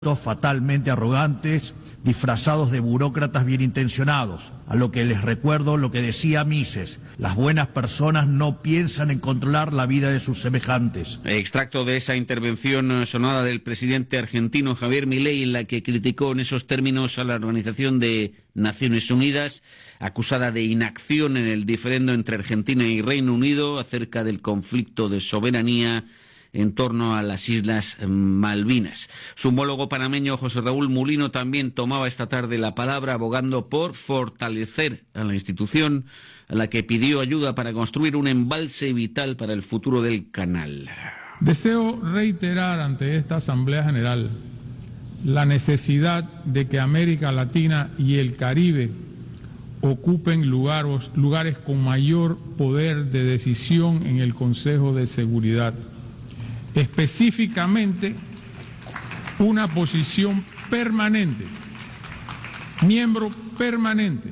fatalmente arrogantes, disfrazados de burócratas bien intencionados, a lo que les recuerdo lo que decía Mises: las buenas personas no piensan en controlar la vida de sus semejantes. Extracto de esa intervención sonada del presidente argentino Javier Milei, en la que criticó en esos términos a la Organización de Naciones Unidas, acusada de inacción en el diferendo entre Argentina y Reino Unido acerca del conflicto de soberanía en torno a las Islas Malvinas. Su homólogo panameño José Raúl Mulino también tomaba esta tarde la palabra, abogando por fortalecer a la institución, a la que pidió ayuda para construir un embalse vital para el futuro del canal. Deseo reiterar ante esta Asamblea General la necesidad de que América Latina y el Caribe ocupen lugares con mayor poder de decisión en el Consejo de Seguridad. Específicamente, una posición permanente, miembro permanente.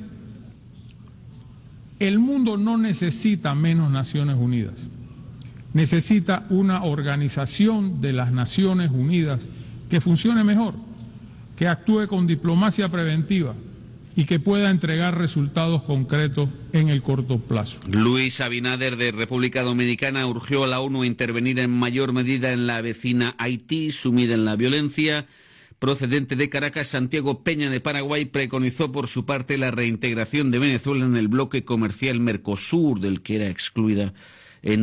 El mundo no necesita menos Naciones Unidas, necesita una organización de las Naciones Unidas que funcione mejor, que actúe con diplomacia preventiva y que pueda entregar resultados concretos en el corto plazo. Luis Abinader, de República Dominicana, urgió a la ONU a intervenir en mayor medida en la vecina Haití, sumida en la violencia. Procedente de Caracas, Santiago Peña, de Paraguay, preconizó por su parte la reintegración de Venezuela en el bloque comercial Mercosur, del que era excluida en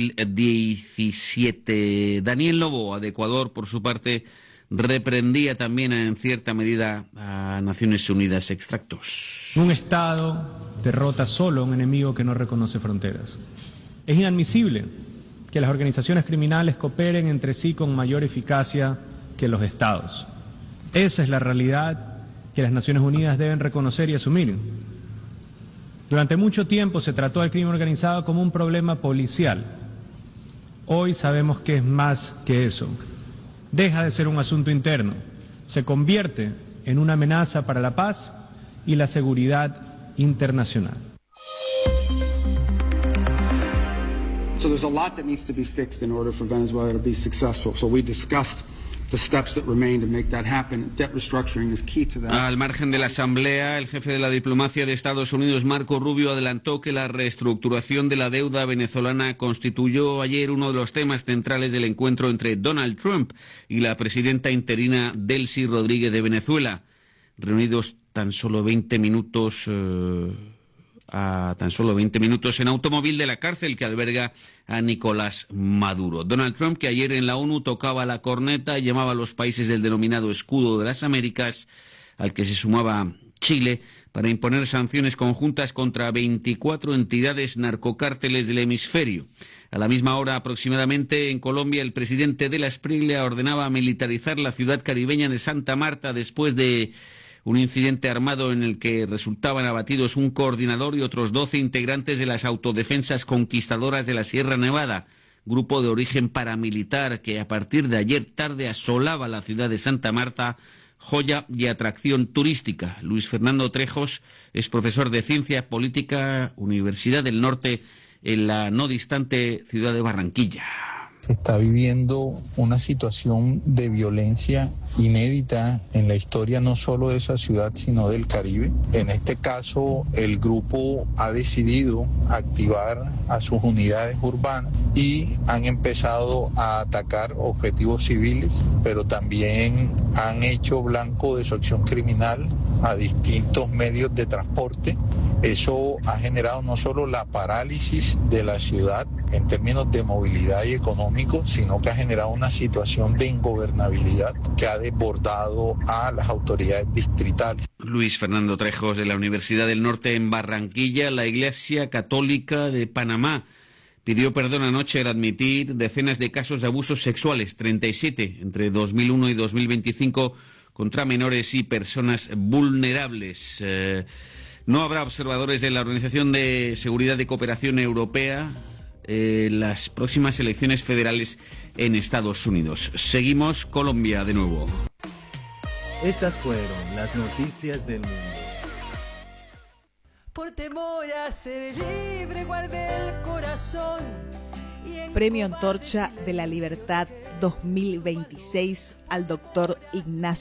2017. Daniel Noboa, de Ecuador, por su parte, reprendía también en cierta medida a Naciones Unidas. Extractos. Un Estado derrota solo a un enemigo que no reconoce fronteras. Es inadmisible que las organizaciones criminales cooperen entre sí con mayor eficacia que los Estados. Esa es la realidad que las Naciones Unidas deben reconocer y asumir. Durante mucho tiempo se trató al crimen organizado como un problema policial. Hoy sabemos que es más que eso. Deja de ser un asunto interno, se convierte en una amenaza para la paz y la seguridad internacional. So there's a lot that needs to be fixed in order for Venezuela to be successful. So we discussed the steps that remain to make that happen. Debt restructuring is key to that. Al margen de la Asamblea, el jefe de la diplomacia de Estados Unidos, Marco Rubio, adelantó que la reestructuración de la deuda venezolana constituyó ayer uno de los temas centrales del encuentro entre Donald Trump y la presidenta interina Delcy Rodríguez de Venezuela, reunidos tan solo 20 minutos en automóvil de la cárcel que alberga a Nicolás Maduro. Donald Trump, que ayer en la ONU tocaba la corneta y llamaba a los países del denominado Escudo de las Américas, al que se sumaba Chile, para imponer sanciones conjuntas contra 24 entidades narcocárteles del hemisferio. A la misma hora aproximadamente, en Colombia, el presidente de la Esprilia ordenaba militarizar la ciudad caribeña de Santa Marta después de un incidente armado en el que resultaban abatidos un coordinador y otros 12 integrantes de las autodefensas conquistadoras de la Sierra Nevada, grupo de origen paramilitar que a partir de ayer tarde asolaba la ciudad de Santa Marta, joya y atracción turística. Luis Fernando Trejos es profesor de Ciencia Política, Universidad del Norte, en la no distante ciudad de Barranquilla. Se está viviendo una situación de violencia inédita en la historia no solo de esa ciudad, sino del Caribe. En este caso, el grupo ha decidido activar a sus unidades urbanas y han empezado a atacar objetivos civiles, pero también han hecho blanco de su acción criminal a distintos medios de transporte. Eso ha generado no solo la parálisis de la ciudad en términos de movilidad y económico, sino que ha generado una situación de ingobernabilidad que ha desbordado a las autoridades distritales. Luis Fernando Trejos, de la Universidad del Norte en Barranquilla. La Iglesia Católica de Panamá pidió perdón anoche al admitir decenas de casos de abusos sexuales, 37 entre 2001 y 2025, contra menores y personas vulnerables. No habrá observadores de la Organización de Seguridad y Cooperación Europea las próximas elecciones federales en Estados Unidos. Seguimos, Colombia de nuevo. Estas fueron las noticias del mundo. Por temor a ser libre, guardé el corazón. Premio Antorcha de la Libertad 2026 al doctor Ignacio